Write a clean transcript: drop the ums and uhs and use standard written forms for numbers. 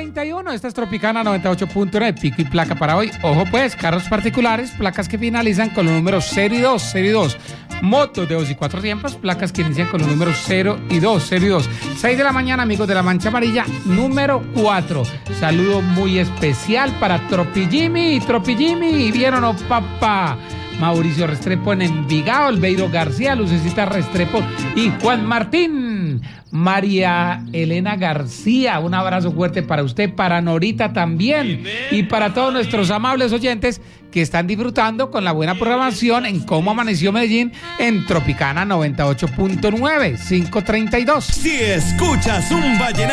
5:31, esta es Tropicana 98.9, pico y placa para hoy. Ojo pues, carros particulares, placas que finalizan con los números 0 y 2, 0 y 2. Motos de 2 y 4 tiempos, placas que inician con los números 0 y 2, 0 y 2. 6 de la mañana, amigos de la Mancha Amarilla, número 4. Saludo muy especial para Tropi Jimmy, ¿vieron o no, papá? Mauricio Restrepo en Envigado, Elbeiro García, Lucecita Restrepo y Juan Martín. María Elena García, un abrazo fuerte para usted, para Norita también y para todos nuestros amables oyentes que están disfrutando con la buena programación en Cómo Amaneció Medellín en Tropicana 98.9, 5:32. Si escuchas un vallenato